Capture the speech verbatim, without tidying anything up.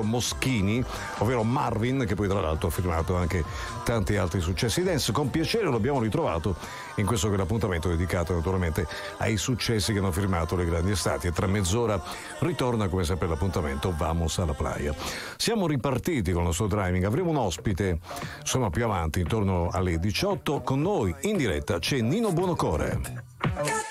Moschini, ovvero Marvin, che poi tra l'altro ha firmato anche tanti altri successi dance. Con piacere lo abbiamo ritrovato in questo che è l'appuntamento dedicato naturalmente ai successi che hanno firmato le grandi estati, e tra mezz'ora ritorna come sempre l'appuntamento Vamos alla Playa. Siamo ripartiti con il nostro driving, avremo un ospite insomma più avanti, intorno alle diciotto. Con noi in diretta c'è Nino Buonocore.